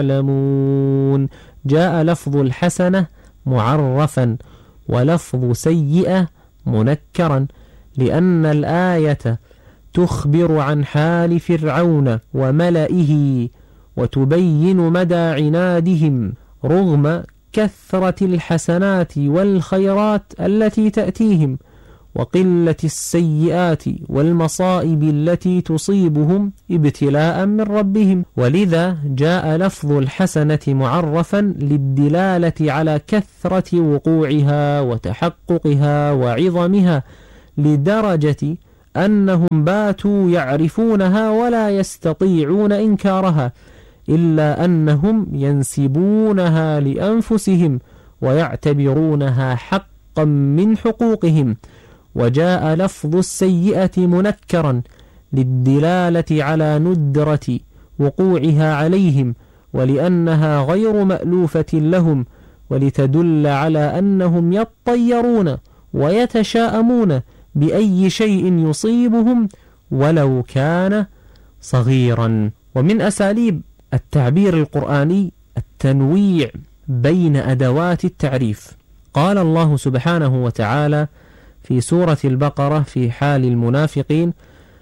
يعلمون. جاء لفظ الحسنة معرفا ولفظ سيئة منكرا، لأن الآية تخبر عن حال فرعون وملئه وتبين مدى عنادهم رغم كثرة الحسنات والخيرات التي تأتيهم وقلة السيئات والمصائب التي تصيبهم ابتلاء من ربهم. ولذا جاء لفظ الحسنة معرفا للدلالة على كثرة وقوعها وتحققها وعظمها، لدرجة أنهم باتوا يعرفونها ولا يستطيعون إنكارها، إلا أنهم ينسبونها لأنفسهم ويعتبرونها حقا من حقوقهم. وجاء لفظ السيئة منكرا للدلالة على ندرة وقوعها عليهم، ولأنها غير مألوفة لهم، ولتدل على أنهم يطيرون ويتشاءمون بأي شيء يصيبهم ولو كان صغيرا. ومن أساليب التعبير القرآني التنويع بين أدوات التعريف. قال الله سبحانه وتعالى في سورة البقرة في حال المنافقين: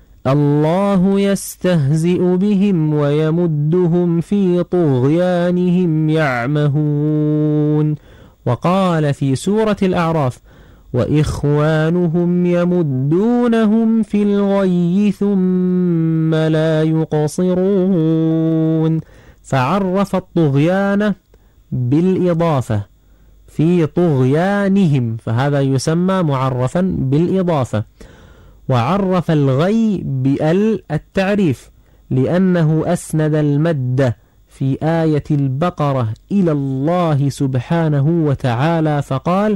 الله يستهزئ بهم ويمدهم في طغيانهم يعمهون. وقال في سورة الأعراف: وإخوانهم يمدونهم في الغي ثم لا يقصرون. فعرف الطغيان بالإضافة في طغيانهم، فهذا يسمى معرفا بالإضافة. وعرف الغي بال التعريف، لأنه أسند المد في آية البقرة إلى الله سبحانه وتعالى فقال: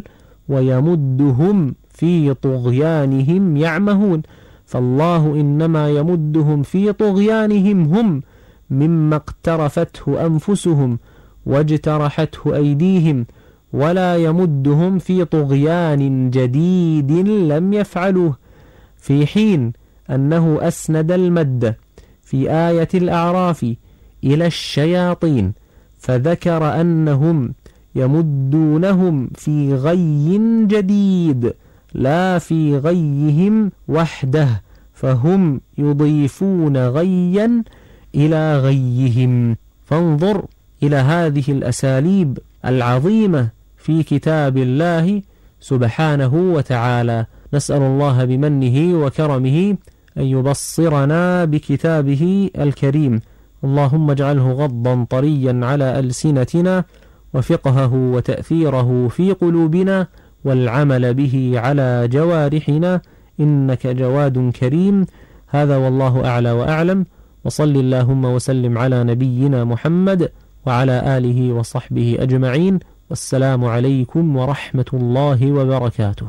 ويمدهم في طغيانهم يعمهون. فالله إنما يمدهم في طغيانهم هم مما اقترفته أنفسهم واجترحته أيديهم، ولا يمدهم في طغيان جديد لم يفعلوه، في حين أنه أسند المد في آية الأعراف إلى الشياطين فذكر أنهم يمدونهم في غي جديد لا في غيهم وحده، فهم يضيفون غيا إلى غيهم. فانظر إلى هذه الأساليب العظيمة في كتاب الله سبحانه وتعالى. نسأل الله بمنه وكرمه أن يبصرنا بكتابه الكريم. اللهم اجعله غضا طريا على ألسنتنا، وفقهه وتأثيره في قلوبنا، والعمل به على جوارحنا، إنك جواد كريم. هذا والله أعلى وأعلم، وصل اللهم وسلم على نبينا محمد وعلى آله وصحبه أجمعين، والسلام عليكم ورحمة الله وبركاته.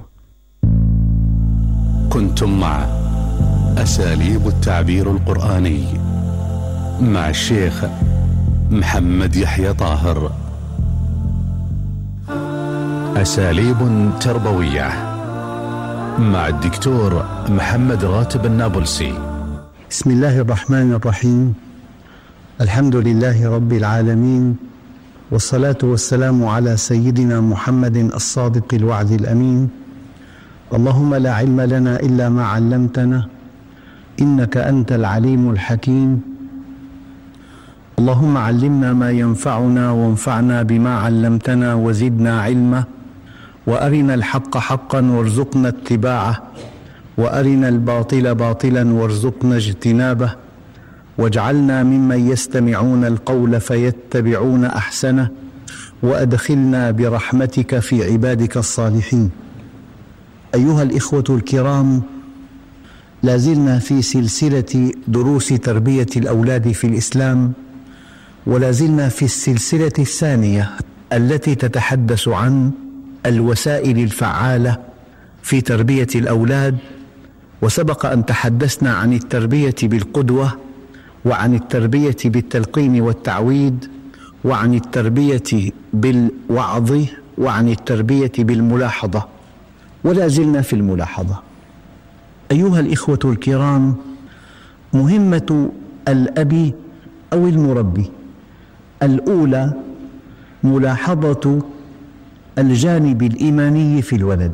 كنتم مع أساليب التعبير القرآني مع الشيخ محمد يحيى طاهر. أساليب تربوية مع الدكتور محمد راتب النابلسي. بسم الله الرحمن الرحيم. الحمد لله رب العالمين، والصلاة والسلام على سيدنا محمد الصادق الوعد الأمين. اللهم لا علم لنا إلا ما علمتنا، إنك أنت العليم الحكيم. اللهم علمنا ما ينفعنا وانفعنا بما علمتنا وزدنا علما، وأرنا الحق حقا وارزقنا اتباعه، وأرنا الباطل باطلا وارزقنا اجتنابه، واجعلنا ممن يستمعون القول فيتبعون أحسنه، وأدخلنا برحمتك في عبادك الصالحين. أيها الإخوة الكرام، لازلنا في سلسلة دروس تربية الأولاد في الإسلام، ولازلنا في السلسلة الثانية التي تتحدث عن الوسائل الفعالة في تربية الأولاد. وسبق أن تحدثنا عن التربية بالقدوة، وعن التربية بالتلقين والتعويد، وعن التربية بالوعظ، وعن التربية بالملاحظة، ولا زلنا في الملاحظة. أيها الإخوة الكرام، مهمة الأب أو المربي الأولى ملاحظة الجانب الإيماني في الولد.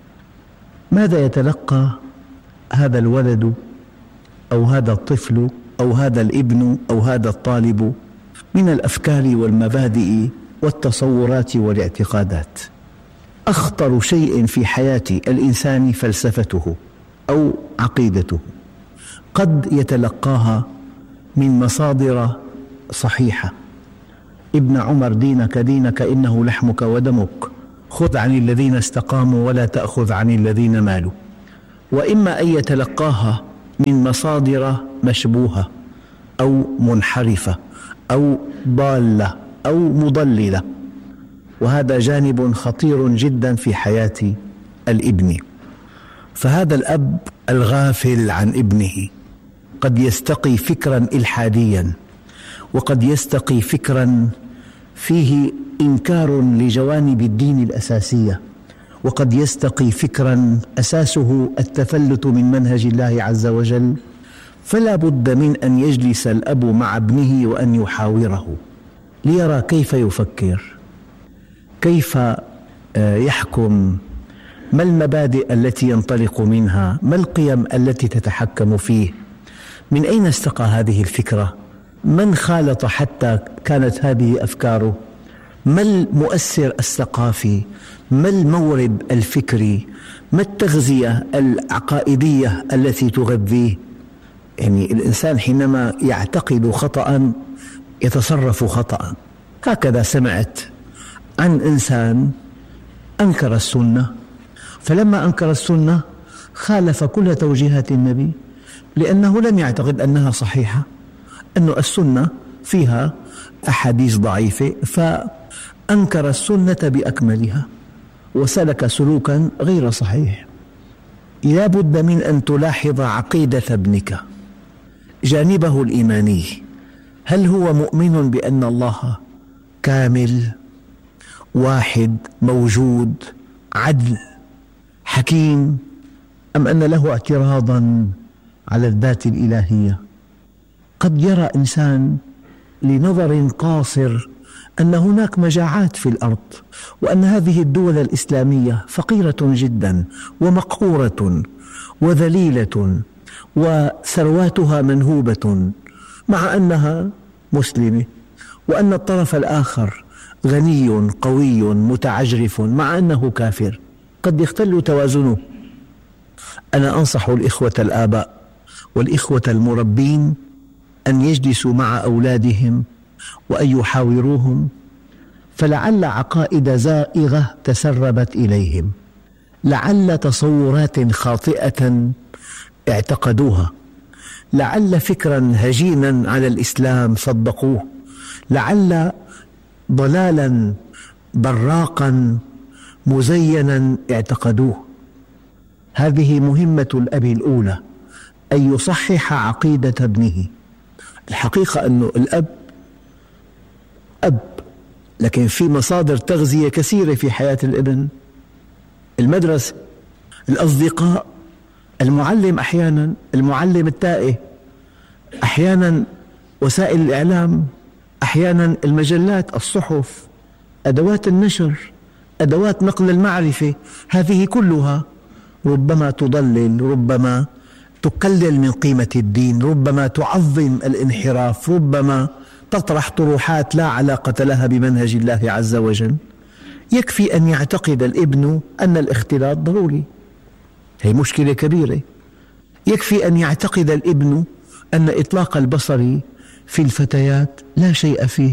ماذا يتلقى هذا الولد أو هذا الطفل أو هذا الابن أو هذا الطالب من الأفكار والمبادئ والتصورات والاعتقادات؟ أخطر شيء في حياة الإنسان فلسفته أو عقيدته. قد يتلقاها من مصادر صحيحة: ابن عمر دينك دينك إنه لحمك ودمك، خذ عن الذين استقاموا ولا تأخذ عن الذين مالوا. وإما أن يتلقاها من مصادر مشبوهة أو منحرفة أو ضالة أو مضللة، وهذا جانب خطير جدا في حياة الابن. فهذا الأب الغافل عن ابنه قد يستقي فكرا إلحاديا، وقد يستقي فكرا فيه إنكار لجوانب الدين الأساسية، وقد يستقي فكرا أساسه التفلت من منهج الله عز وجل. فلا بد من أن يجلس الأب مع ابنه وأن يحاوره ليرى كيف يفكر، كيف يحكم، ما المبادئ التي ينطلق منها، ما القيم التي تتحكم فيه، من أين استقى هذه الفكرة، من خالط حتى كانت هذه أفكاره، ما المؤثر الثقافي، ما المورد الفكري، ما التغذية العقائدية التي تغذيه. يعني الإنسان حينما يعتقد خطأ يتصرف خطأ. هكذا سمعت عن إنسان أنكر السنة، فلما أنكر السنة خالف كل توجيهات النبي، لأنه لم يعتقد أنها صحيحة، أن السنة فيها أحاديث ضعيفة، فأنكر السنة بأكملها وسلك سلوكا غير صحيح. لا بد من أن تلاحظ عقيدة ابنك، جانبه الإيماني. هل هو مؤمن بأن الله كامل، واحد، موجود، عدل، حكيم، أم أن له اعتراضا على الذات الإلهية؟ قد يرى إنسان لنظر قاصر أن هناك مجاعات في الأرض، وأن هذه الدول الإسلامية فقيرة جدا ومقهورة وذليلة وثرواتها منهوبة، مع أنها مسلمة، وأن الطرف الآخر غني قوي متعجرف مع أنه كافر. قد يختل توازنه. أنا أنصح الإخوة الآباء والإخوة المربين أن يجلسوا مع أولادهم وأن يحاوروهم، فلعل عقائد زائغة تسربت إليهم، لعل تصورات خاطئة اعتقدوها، لعل فكرا هجينا على الإسلام صدقوه، لعل ضلالا براقا مزينا اعتقدوه. هذه مهمة الأب الأولى، أن يصحح عقيدة ابنه. الحقيقة أن الأب أب، لكن في مصادر تغذية كثيرة في حياة الابن: المدرسة، الأصدقاء، المعلم، أحيانا المعلم التائه، أحيانا وسائل الإعلام، أحيانا المجلات، الصحف، أدوات النشر، أدوات نقل المعرفة. هذه كلها ربما تضلل، ربما تقلل من قيمة الدين، ربما تعظم الانحراف، ربما تطرح طروحات لا علاقة لها بمنهج الله عز وجل. يكفي أن يعتقد الابن أن الاختلاط ضروري، هي مشكلة كبيرة. يكفي أن يعتقد الابن أن إطلاق البصر في الفتيات لا شيء فيه.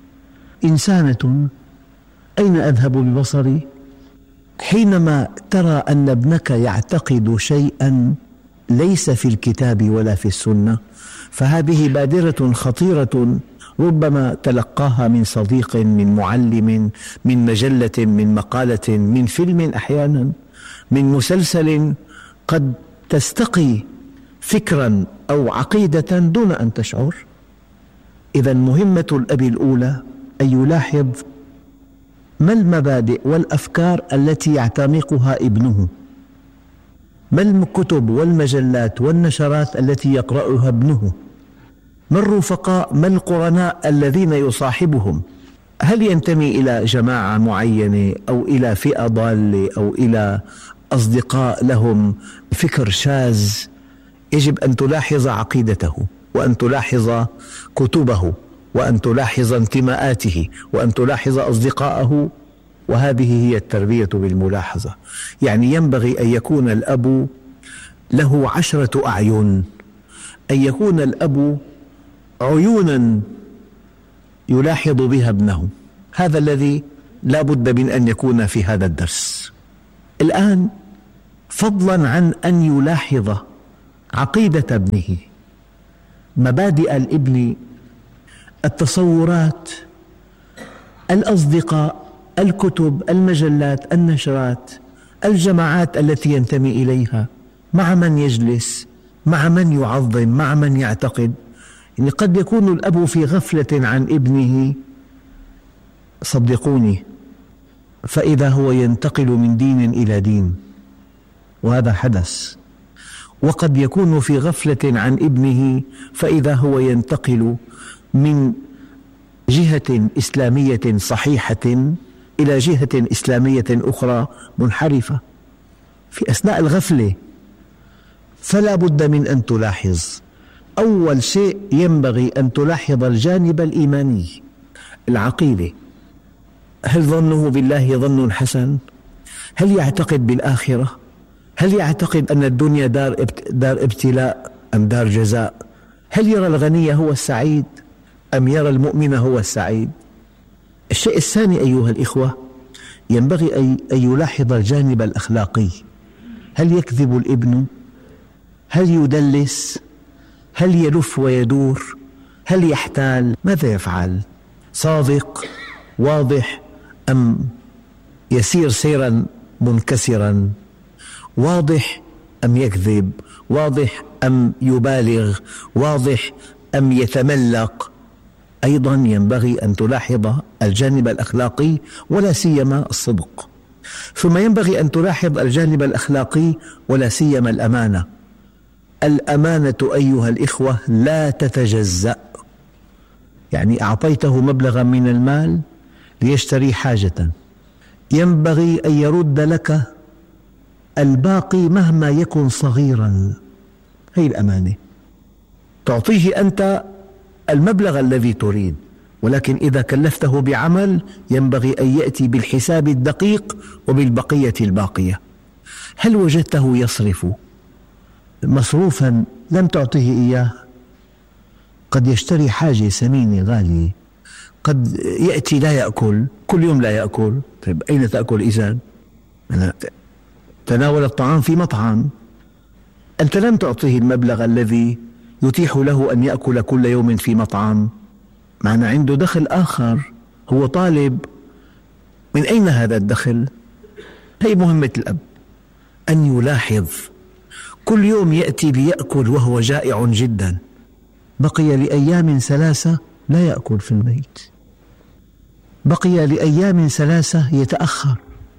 إنسانة، أين أذهب ببصري؟ حينما ترى أن ابنك يعتقد شيئا ليس في الكتاب ولا في السنة، فهذه بادرة خطيرة، ربما تلقاها من صديق، من معلم، من مجلة، من مقالة، من فيلم، أحيانا من مسلسل. قد تستقي فكرا أو عقيدة دون أن تشعر. إذن مهمة الأب الأولى أن يلاحظ ما المبادئ والأفكار التي يعتنقها ابنه، ما الكتب والمجلات والنشرات التي يقرأها ابنه، ما الرفقاء، ما القرناء الذين يصاحبهم؟ هل ينتمي إلى جماعة معينة أو إلى فئة ضالة أو إلى أصدقاء لهم فكر شاذ؟ يجب أن تلاحظ عقيدته، وأن تلاحظ كتبه، وأن تلاحظ انتماءاته، وأن تلاحظ أصدقاءه. وهذه هي التربية بالملاحظة. يعني ينبغي أن يكون الأب له 10 أعين، أن يكون الأب عيونا يلاحظ بها ابنه. هذا الذي لا بد من أن يكون في هذا الدرس. الآن فضلا عن أن يلاحظ عقيدة ابنه، مبادئ الابن، التصورات، الأصدقاء، الكتب، المجلات، النشرات، الجماعات التي ينتمي إليها، مع من يجلس، مع من يعظم، مع من يعتقد. يعني قد يكون الأب في غفلة عن ابنه، صدقوني، فإذا هو ينتقل من دين إلى دين، وهذا حدث. وقد يكون في غفلة عن ابنه، فإذا هو ينتقل من جهة إسلامية صحيحة إلى جهة إسلامية أخرى منحرفة في أثناء الغفلة. فلا بد من أن تلاحظ. أول شيء ينبغي أن تلاحظ الجانب الإيماني، العقيدة. هل ظنه بالله ظن حسن؟ هل يعتقد بالآخرة؟ هل يعتقد أن الدنيا دار ابتلاء أم دار جزاء؟ هل يرى الغني هو السعيد أم يرى المؤمن هو السعيد؟ الشيء الثاني أيها الإخوة، ينبغي أن يلاحظ الجانب الأخلاقي. هل يكذب الابن؟ هل يدلس؟ هل يلف ويدور؟ هل يحتال؟ ماذا يفعل؟ صادق واضح أم يسير سيرا منكسرا؟ واضح أم يكذب؟ واضح أم يبالغ؟ واضح أم يتملق؟ أيضا ينبغي أن تلاحظ الجانب الأخلاقي، ولا سيما الصدق. ثم ينبغي أن تلاحظ الجانب الأخلاقي ولا سيما الأمانة. الأمانة أيها الإخوة لا تتجزأ. يعني أعطيته مبلغا من المال ليشتري حاجة، ينبغي أن يرد لك الباقي مهما يكن صغيرا. هي الأمانة. تعطيه أنت المبلغ الذي تريد، ولكن إذا كلفته بعمل ينبغي أن يأتي بالحساب الدقيق وبالبقية الباقية. هل وجدته يصرف مصروفا لم تعطيه إياه؟ قد يشتري حاجة ثمينة غالية، قد يأتي لا يأكل، كل يوم لا يأكل. طيب أين تأكل إذن؟ تناول الطعام في مطعم، أنت لم تعطيه المبلغ الذي يتيح له أن يأكل كل يوم في مطعم، معنى عنده دخل آخر، هو طالب. من أين هذا الدخل؟ هي مهمة الأب، أن يلاحظ. كل يوم يأتي ليأكل وهو جائع جدا، بقي لأيام 3 لا يأكل في البيت، بقي لأيام 3 يتأخر.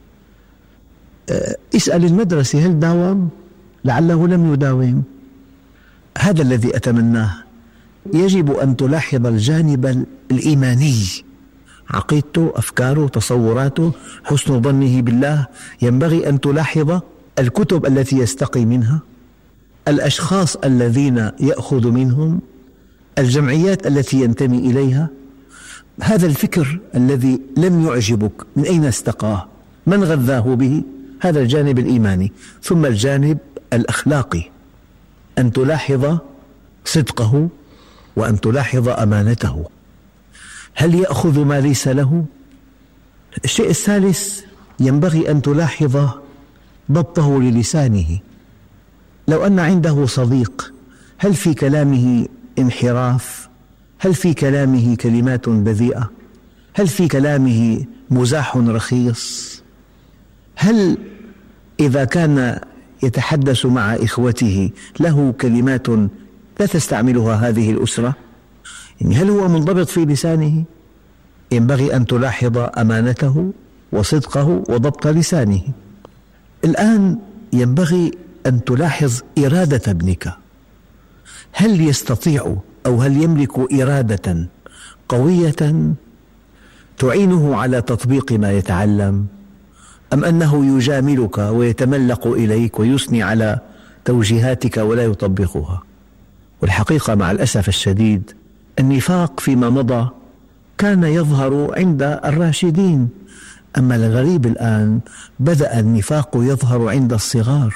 اسأل المدرسة هل داوم؟ لعله لم يداوم. هذا الذي أتمناه. يجب أن تلاحظ الجانب الإيماني، عقيدته، أفكاره، تصوراته، حسن ظنه بالله. ينبغي أن تلاحظ الكتب التي يستقي منها، الأشخاص الذين يأخذ منهم، الجمعيات التي ينتمي إليها. هذا الفكر الذي لم يعجبك من أين استقاه؟ من غذاه به؟ هذا الجانب الإيماني. ثم الجانب الأخلاقي، أن تلاحظ صدقه وأن تلاحظ أمانته. هل يأخذ ما ليس له؟ الشيء الثالث، ينبغي أن تلاحظ ضبطه للسانه. لو أن عنده صديق، هل في كلامه انحراف؟ هل في كلامه كلمات بذيئة؟ هل في كلامه مزاح رخيص؟ هل إذا كان يتحدث مع إخوته له كلمات لا تستعملها هذه الأسرة؟ يعني هل هو منضبط في لسانه؟ ينبغي أن تلاحظ أمانته وصدقه وضبط لسانه. الآن ينبغي أن تلاحظ إرادة ابنك. هل يستطيع أو هل يملك إرادة قوية تعينه على تطبيق ما يتعلم، أم أنه يجاملك ويتملق إليك ويثني على توجيهاتك ولا يطبقها؟ والحقيقة مع الأسف الشديد النفاق فيما مضى كان يظهر عند الراشدين، أما الغريب الآن بدأ النفاق يظهر عند الصغار.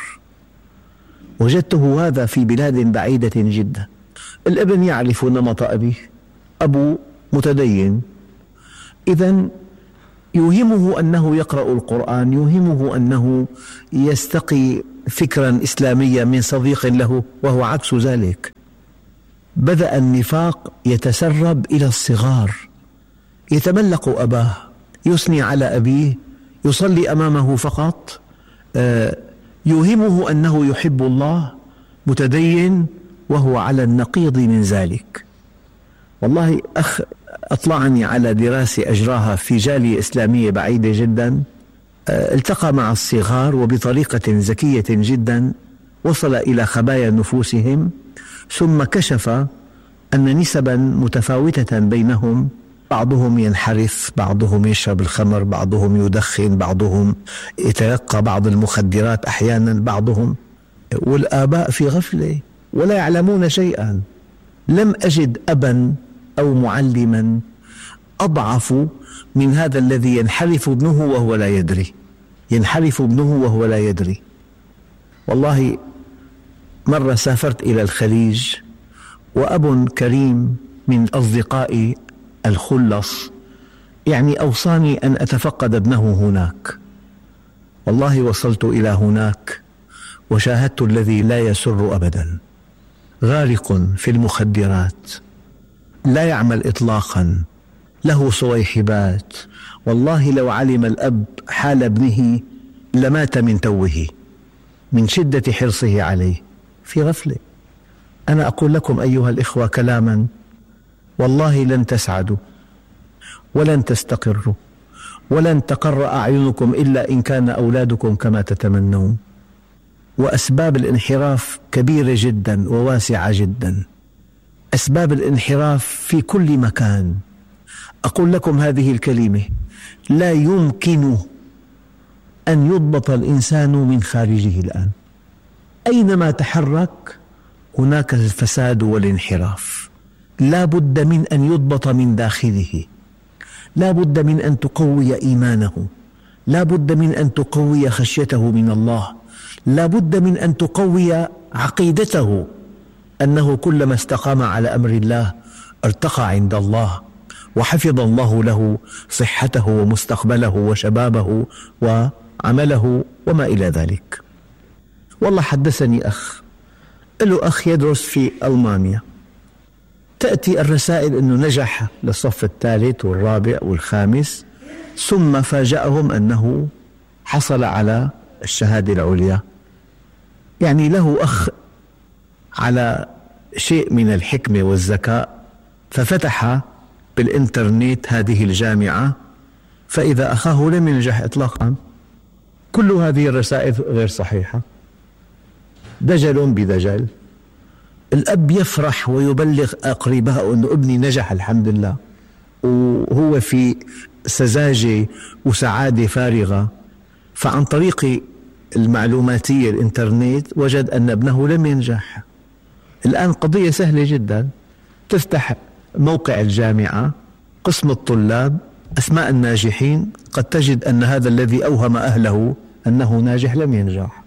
وجدته هذا في بلاد بعيدة جدا. الابن يعرف نمط أبيه، أبو متدين، إذن يوهمه أنه يقرأ القرآن، يوهمه أنه يستقي فكرا إسلاميا من صديق له، وهو عكس ذلك. بدأ النفاق يتسرب إلى الصغار، يتملق أباه، يثني على أبيه، يصلي أمامه فقط، يوهمه أنه يحب الله، متدين، وهو على النقيض من ذلك. والله أخ أطلعني على دراسة أجراها في جالية إسلامية بعيدة جدا، التقى مع الصغار وبطريقة ذكية جدا وصل إلى خبايا نفوسهم، ثم كشف أن نسبا متفاوتة بينهم، بعضهم ينحرف، بعضهم يشرب الخمر، بعضهم يدخن، بعضهم يتلقى بعض المخدرات أحيانا، بعضهم، والآباء في غفلة ولا يعلمون شيئا. لم أجد أبا أو معلما أضعف من هذا الذي ينحرف ابنه وهو لا يدري، ينحرف ابنه وهو لا يدري. والله مرة سافرت إلى الخليج، وأب كريم من أصدقائي الخلص يعني أوصاني أن أتفقد ابنه هناك. والله وصلت إلى هناك وشاهدت الذي لا يسر أبدا، غارق في المخدرات، لا يعمل إطلاقا، له صويحبات. والله لو علم الأب حال ابنه لمات من توه من شدة حرصه عليه، في غفلة. أنا أقول لكم أيها الإخوة كلاما والله لن تسعدوا ولن تستقروا ولن تقر أعينكم إلا إن كان أولادكم كما تتمنون. وأسباب الانحراف كبيرة جدا وواسعة جدا، أسباب الانحراف في كل مكان. أقول لكم هذه الكلمة: لا يمكن أن يضبط الإنسان من خارجه الآن، أينما تحرك هناك الفساد والانحراف. لا بد من أن يضبط من داخله، لا بد من أن تقوي إيمانه، لا بد من أن تقوي خشيته من الله، لا بد من أن تقوي عقيدته أنه كلما استقام على أمر الله ارتقى عند الله، وحفظ الله له صحته ومستقبله وشبابه وعمله وما إلى ذلك. والله حدثني أخ، له أخ يدرس في ألمانيا، تأتي الرسائل أنه نجح للصف الثالث والرابع والخامس، ثم فاجأهم أنه حصل على الشهادة العليا. يعني له أخ على شيء من الحكمة والذكاء، ففتح بالإنترنت هذه الجامعة، فإذا أخاه لم ينجح إطلاقا. كل هذه الرسائل غير صحيحة، دجل بدجل. الأب يفرح ويبلغ أقربائه أن ابني نجح الحمد لله، وهو في سذاجة وسعادة فارغة، فعن طريق المعلوماتية الإنترنت وجد أن ابنه لم ينجح. الآن قضية سهلة جدا، تفتح موقع الجامعة، قسم الطلاب، أسماء الناجحين، قد تجد أن هذا الذي أوهم أهله أنه ناجح لم ينجح.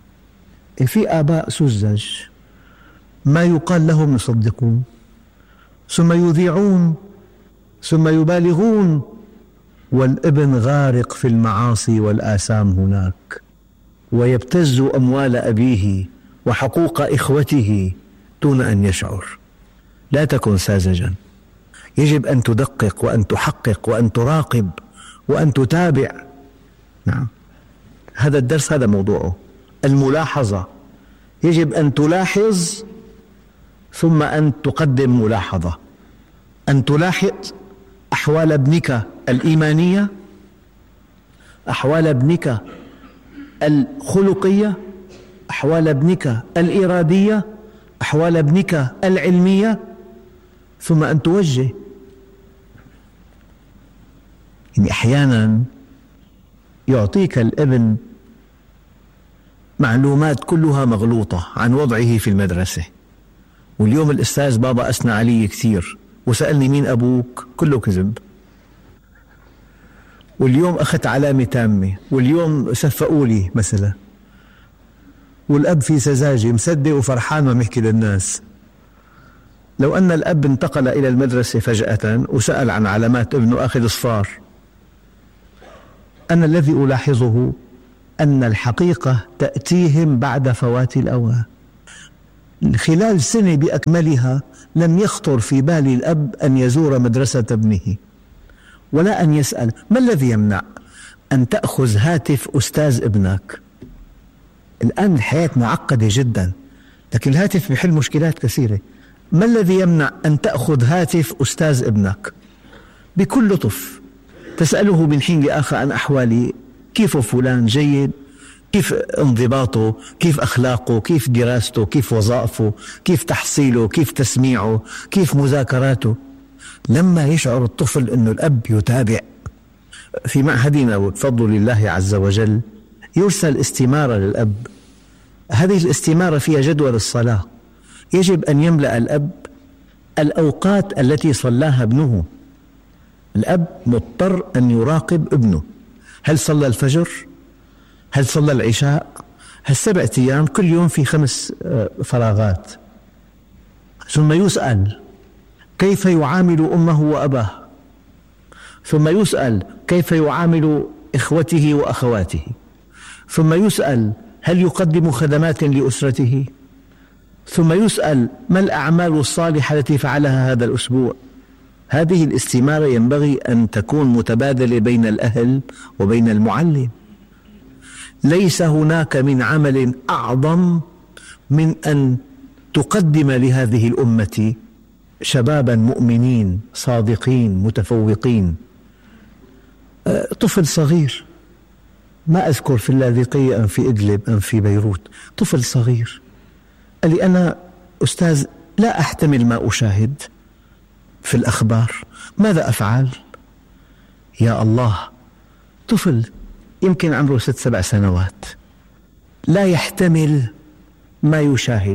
في آباء سذج ما يقال لهم يصدقون، ثم يذيعون، ثم يبالغون، والابن غارق في المعاصي والآثام هناك، ويبتز أموال أبيه وحقوق إخوته دون أن يشعر. لا تكن ساذجا، يجب أن تدقق وأن تحقق وأن تراقب وأن تتابع. نعم، هذا الدرس هذا موضوعه، الملاحظة. يجب أن تلاحظ ثم أن تقدم ملاحظة، أن تلاحظ أحوال ابنك الإيمانية، أحوال ابنك الخلقية، أحوال ابنك الإرادية، أحوال ابنك العلمية، ثم أن توجه. يعني أحيانا يعطيك الابن معلومات كلها مغلوطة عن وضعه في المدرسة، واليوم الأستاذ بابا أثنى علي كثير وسألني مين أبوك، كله كذب، واليوم أخذت علامة تامة، واليوم صفقوا لي مثلا، والأب في سذاجة مصدق وفرحان وعم يحكي للناس. لو أن الأب انتقل إلى المدرسة فجأة وسأل عن علامات ابنه أخذ صفار، أنا الذي ألاحظه أن الحقيقة تأتيهم بعد فوات الأوان. خلال سنة بأكملها لم يخطر في بال الأب أن يزور مدرسة ابنه ولا أن يسأل ما الذي يمنع أن تأخذ هاتف أستاذ ابنك. الآن الحياة معقدة جدا، لكن الهاتف بيحل مشكلات كثيرة. ما الذي يمنع أن تأخذ هاتف أستاذ ابنك بكل لطف، تسأله من حين لآخر عن أحوالي، كيف فلان، جيد، كيف انضباطه، كيف أخلاقه، كيف دراسته، كيف وظائفه، كيف تحصيله، كيف تسميعه، كيف مذاكراته. لما يشعر الطفل أن الأب يتابع في معهدنا وبفضل الله عز وجل يرسل استمارة للأب. هذه الاستمارة فيها جدول الصلاة، يجب أن يملأ الأب الأوقات التي صلاها ابنه. الأب مضطر أن يراقب ابنه، هل صلى الفجر؟ هل صلى العشاء؟ هالسبع أيام كل يوم في 5 فراغات. ثم يسأل كيف يعامل أمه وأباه، ثم يسأل كيف يعامل إخوته وأخواته، ثم يسأل هل يقدم خدمات لأسرته، ثم يسأل ما الأعمال الصالحة التي فعلها هذا الأسبوع. هذه الاستمارة ينبغي أن تكون متبادلة بين الأهل وبين المعلم. ليس هناك من عمل أعظم من أن تقدم لهذه الأمة شبابا مؤمنين صادقين متفوقين. طفل صغير، ما أذكر في اللاذقية أم في إدلب أم في بيروت، طفل صغير قال لي أنا أستاذ لا أحتمل ما أشاهد في الأخبار، ماذا أفعل؟ يا الله، طفل يمكن عمره 6-7 سنوات لا يحتمل ما يشاهد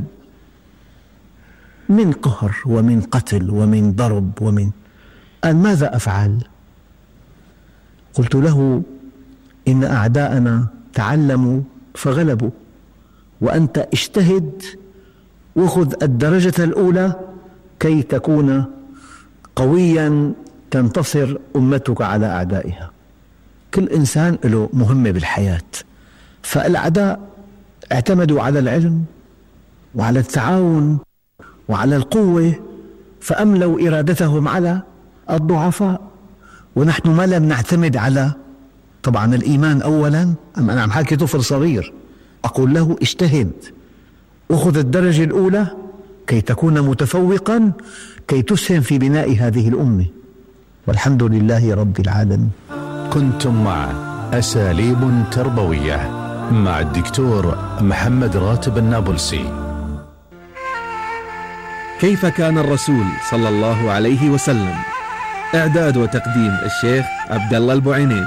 من قهر ومن قتل ومن ضرب ومن قال ماذا أفعل؟ قلت له إن أعداءنا تعلموا فغلبوا، وأنت اجتهد وخذ الدرجة الأولى كي تكون قويا تنتصر أمتك على أعدائها. كل إنسان له مهمة بالحياة، فالأعداء اعتمدوا على العلم وعلى التعاون وعلى القوة، فأملوا إرادتهم على الضعفاء، ونحن ما لم نعتمد على طبعا الإيمان أولا. أنا عم حكي طفل صغير أقول له اجتهد أخذ الدرجة الأولى كي تكون متفوقا كي تسهم في بناء هذه الأمة، والحمد لله رب العالمين. كنتم مع أساليب تربوية مع الدكتور محمد راتب النابلسي. كيف كان الرسول صلى الله عليه وسلم؟ إعداد وتقديم الشيخ عبد الله البعينين.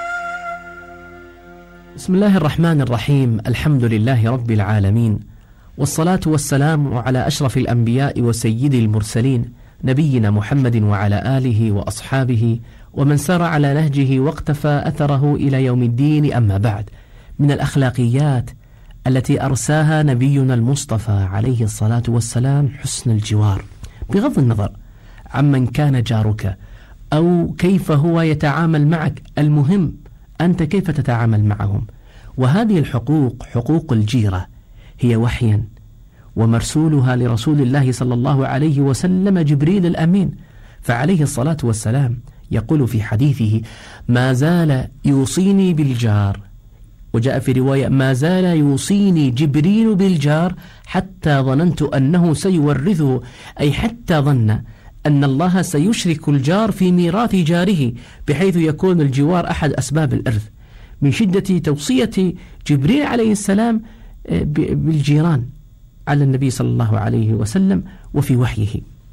بسم الله الرحمن الرحيم، الحمد لله رب العالمين، والصلاة والسلام على أشرف الأنبياء وسيد المرسلين نبينا محمد وعلى آله وأصحابه ومن سار على نهجه واقتفى أثره إلى يوم الدين. أما بعد، من الأخلاقيات التي أرساها نبينا المصطفى عليه الصلاة والسلام حسن الجوار، بغض النظر عمن كان جارك أو كيف هو يتعامل معك، المهم أنت كيف تتعامل معهم. وهذه الحقوق، حقوق الجيرة، هي وحيا ومرسولها لرسول الله صلى الله عليه وسلم جبريل الأمين، فعليه الصلاة والسلام يقول في حديثه: ما زال يوصيني بالجار، وجاء في رواية: ما زال يوصيني جبريل بالجار حتى ظننت أنه سيورثه، أي حتى ظن أن الله سيشرك الجار في ميراث جاره، بحيث يكون الجوار أحد أسباب الإرث، من شدة توصية جبريل عليه السلام بالجيران على النبي صلى الله عليه وسلم وفي وحيه.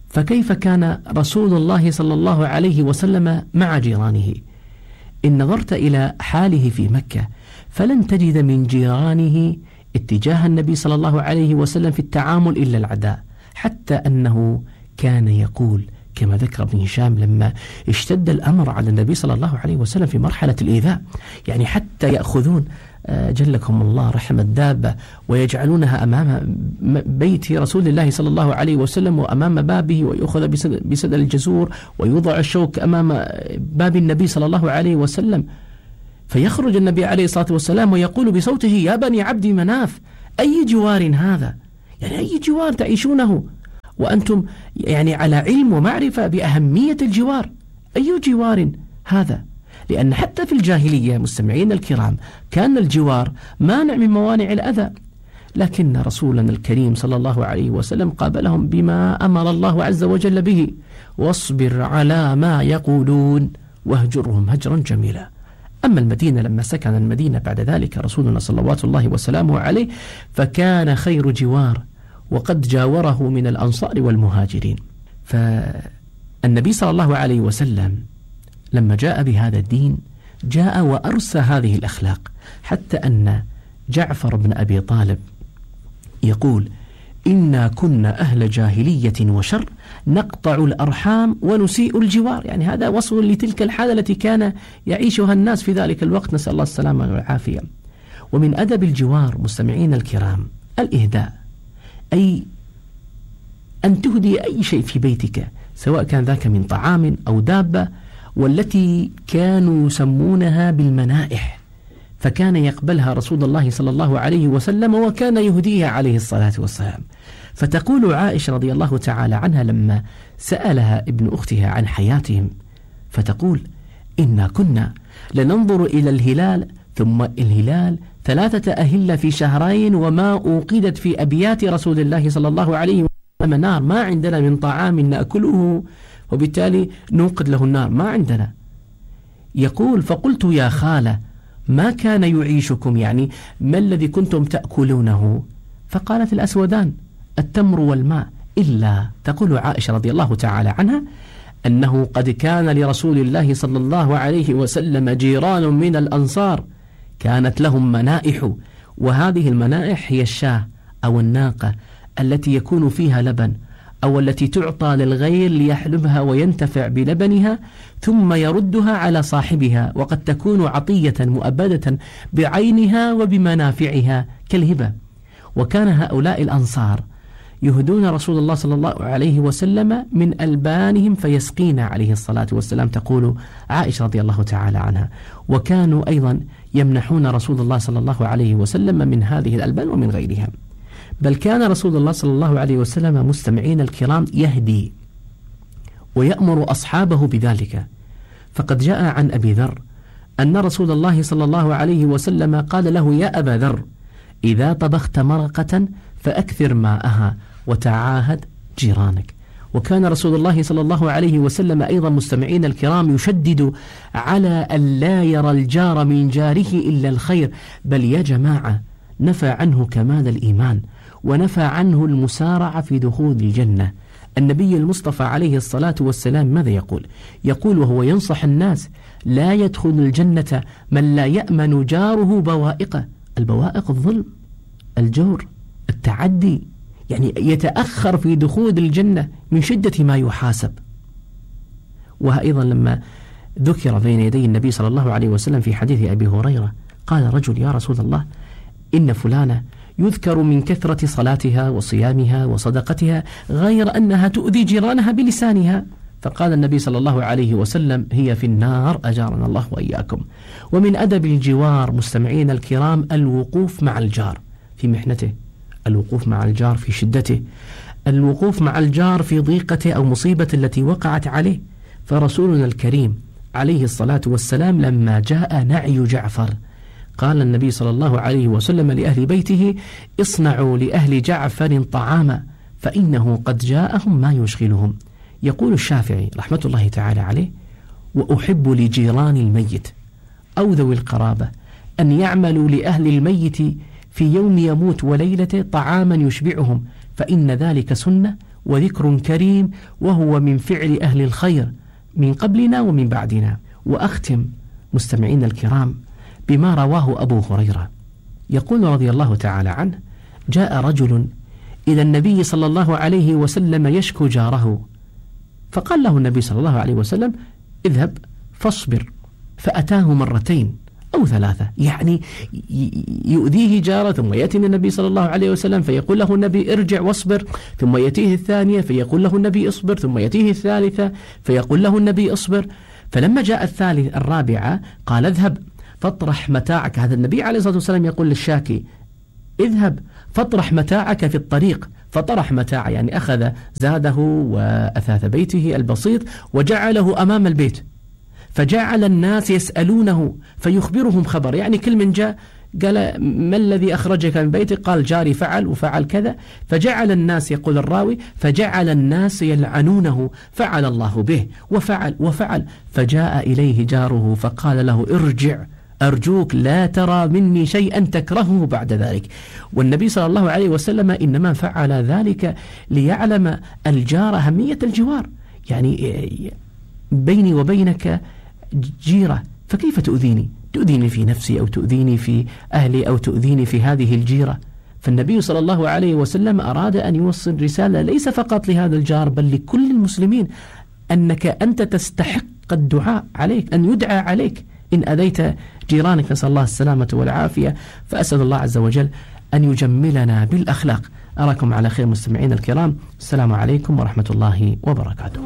فكيف كان رسول الله صلى الله عليه وسلم مع جيرانه؟ إن نظرت إلى حاله في مكة فلن تجد من جيرانه اتجاه النبي صلى الله عليه وسلم في التعامل إلا العداء، حتى أنه كان يقول كما ذكر ابن هشام لما اشتد الأمر على النبي صلى الله عليه وسلم في مرحلة الإيذاء، يعني حتى يأخذون جلكم الله رحم الدابة ويجعلونها أمام بيت رسول الله صلى الله عليه وسلم وأمام بابه، ويأخذ بسد الجزور ويوضع الشوك أمام باب النبي صلى الله عليه وسلم، فيخرج النبي عليه الصلاة والسلام ويقول بصوته: يا بني عبد مناف، أي جوار هذا؟ يعني أي جوار تعيشونه وأنتم يعني على علم ومعرفة بأهمية الجوار؟ أي جوار هذا؟ لأن حتى في الجاهلية مستمعين الكرام كان الجوار مانع من موانع الأذى، لكن رسولنا الكريم صلى الله عليه وسلم قابلهم بما أمر الله عز وجل به: واصبر على ما يقولون واهجرهم هجرا جميلا. أما المدينة لما سكن المدينة بعد ذلك رسولنا صلوات الله وسلامه عليه فكان خير جوار، وقد جاوره من الأنصار والمهاجرين. فالنبي صلى الله عليه وسلم لما جاء بهذا الدين جاء وأرسى هذه الأخلاق، حتى أن جعفر بن أبي طالب يقول: إنا كنا أهل جاهلية وشر نقطع الأرحام ونسيء الجوار. يعني هذا وصف لتلك الحالة التي كان يعيشها الناس في ذلك الوقت، نسأل الله السلامة والعافية. ومن أدب الجوار مستمعين الكرام الإهداء، أي أن تهدي أي شيء في بيتك، سواء كان ذاك من طعام أو دابة، والتي كانوا يسمونها بالمنائح، فكان يقبلها رسول الله صلى الله عليه وسلم وكان يهديها عليه الصلاة والسلام. فتقول عائشة رضي الله تعالى عنها لما سألها ابن أختها عن حياتهم، فتقول: إنا كنا لننظر إلى الهلال، ثم الهلال 3 أهلة في شهرين، وما أوقدت في أبيات رسول الله صلى الله عليه وسلم نار، ما عندنا من طعام نأكله وبالتالي نوقد له النار، ما عندنا. يقول: فقلت يا خالة ما كان يعيشكم، يعني ما الذي كنتم تأكلونه؟ فقالت: الأسودان، التمر والماء. إلا تقول عائشة رضي الله تعالى عنها أنه قد كان لرسول الله صلى الله عليه وسلم جيران من الأنصار كانت لهم منائح، وهذه المنائح هي الشاة أو الناقة التي يكون فيها لبن، أو التي تعطى للغير ليحلبها وينتفع بلبنها ثم يردها على صاحبها، وقد تكون عطية مؤبدة بعينها وبمنافعها كالهبة. وكان هؤلاء الأنصار يهدون رسول الله صلى الله عليه وسلم من ألبانهم فيسقينا عليه الصلاة والسلام، تقول عائشة رضي الله تعالى عنها. وكانوا أيضا يمنحون رسول الله صلى الله عليه وسلم من هذه الألبان ومن غيرها. بل كان رسول الله صلى الله عليه وسلم مستمعين الكرام يهدي ويأمر أصحابه بذلك. فقد جاء عن أبي ذر أن رسول الله صلى الله عليه وسلم قال له: يا أبا ذر، إذا طبخت مرقة فأكثر ماءها وتعاهد جيرانك. وكان رسول الله صلى الله عليه وسلم أيضا مستمعين الكرام يشدد على أن لا يرى الجار من جاره إلا الخير، بل يا جماعة نفى عنه كمال الإيمان، ونفى عنه المسارعة في دخول الجنة. النبي المصطفى عليه الصلاة والسلام ماذا يقول؟ يقول وهو ينصح الناس: لا يدخل الجنة من لا يأمن جاره بوائقه. البوائق الظلم، الجور، التعدي، يعني يتأخر في دخول الجنة من شدة ما يحاسب. وأيضا لما ذكر بين يدي النبي صلى الله عليه وسلم في حديث أبي هريرة قال رجل: يا رسول الله، إن فلانة يذكر من كثرة صلاتها وصيامها وصدقتها غير أنها تؤذي جيرانها بلسانها. فقال النبي صلى الله عليه وسلم: هي في النار، أجارنا الله وإياكم. ومن أدب الجوار مستمعين الكرام الوقوف مع الجار في محنته، الوقوف مع الجار في شدته، الوقوف مع الجار في ضيقته أو مصيبة التي وقعت عليه. فرسولنا الكريم عليه الصلاة والسلام لما جاء نعي جعفر قال النبي صلى الله عليه وسلم لأهل بيته: اصنعوا لأهل جعفر طعاما فإنه قد جاءهم ما يشغلهم. يقول الشافعي رحمة الله تعالى عليه: وأحب لجيران الميت أو ذوي القرابة أن يعملوا لأهل الميت في يوم يموت وليلته طعاما يشبعهم، فإن ذلك سنة وذكر كريم، وهو من فعل أهل الخير من قبلنا ومن بعدنا. وأختم مستمعين الكرام بما رواه أبو هريرة، يقول رضي الله تعالى عنه: جاء رجل إلى النبي صلى الله عليه وسلم يشكو جاره، فقال له النبي صلى الله عليه وسلم: اذهب فاصبر. فأتاه مرتين أو ثلاثة، يعني يؤذيه جاره، ثم يأتي النبي صلى الله عليه وسلم فيقول له النبي: ارجع واصبر، ثم يأتيه الثانية فيقول له النبي: اصبر، ثم يأتيه الثالثة فيقول له النبي: اصبر. فلما جاء الرابعة قال: اذهب فاطرح متاعك. هذا النبي عليه الصلاة والسلام يقول للشاكي: اذهب فاطرح متاعك في الطريق. فطرح متاعه، يعني أخذ زاده وأثاث بيته البسيط وجعله أمام البيت، فجعل الناس يسألونه فيخبرهم خبر، يعني كل من جاء قال: ما الذي أخرجك من بيتك؟ قال: جاري فعل وفعل كذا. فجعل الناس، يقول الراوي، فجعل الناس يلعنونه، فعل الله به وفعل وفعل. فجاء إليه جاره فقال له: ارجع أرجوك، لا ترى مني شيئا تكرهه بعد ذلك. والنبي صلى الله عليه وسلم إنما فعل ذلك ليعلم الجار أهمية الجوار، يعني بيني وبينك جيرة، فكيف تؤذيني في نفسي، أو تؤذيني في أهلي، أو تؤذيني في هذه الجيرة؟ فالنبي صلى الله عليه وسلم أراد أن يوصل رسالة ليس فقط لهذا الجار بل لكل المسلمين، أنك أنت تستحق الدعاء عليك، أن يدعى عليك إن أذيت جيرانك، نسأل الله السلامة والعافية. فأسأل الله عز وجل أن يجملنا بالأخلاق. أراكم على خير مستمعين الكرام، السلام عليكم ورحمة الله وبركاته.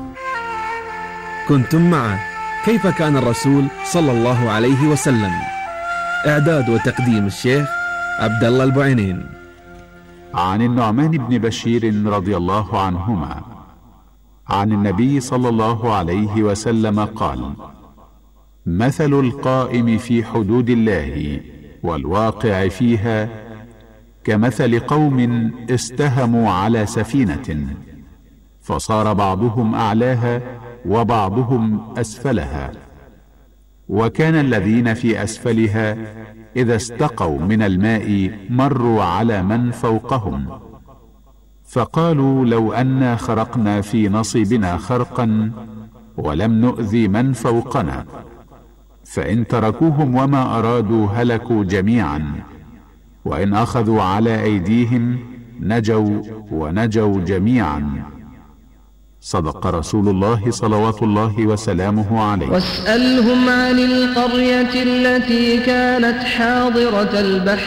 كنتم مع كيف كان الرسول صلى الله عليه وسلم، إعداد وتقديم الشيخ عبد الله البعينين. عن النعمان بن بشير رضي الله عنهما عن النبي صلى الله عليه وسلم قال: مثل القائم في حدود الله والواقع فيها كمثل قوم استهموا على سفينة، فصار بعضهم أعلاها وبعضهم أسفلها، وكان الذين في أسفلها إذا استقوا من الماء مروا على من فوقهم، فقالوا: لو أنا خرقنا في نصيبنا خرقا ولم نؤذي من فوقنا، فإن تركوهم وما أرادوا هلكوا جميعا، وإن أخذوا على أيديهم نجوا ونجوا جميعا. صدق رسول الله صلوات الله وسلامه عليه. واسألهم عن القرية التي كانت حاضرة البحر